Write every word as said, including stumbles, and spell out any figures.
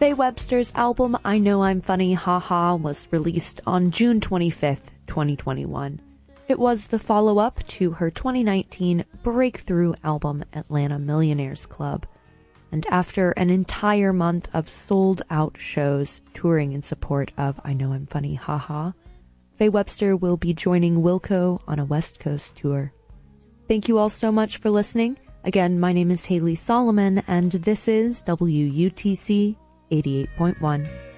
Faye Webster's album I Know I'm Funny, Ha Ha was released on June twenty-fifth, twenty twenty-one. It was the follow-up to her twenty nineteen breakthrough album Atlanta Millionaires Club. And after an entire month of sold-out shows touring in support of I Know I'm Funny, Ha Ha, Faye Webster will be joining Wilco on a West Coast tour. Thank you all so much for listening. Again, my name is Haley Solomon, and this is W U T C eighty-eight point one.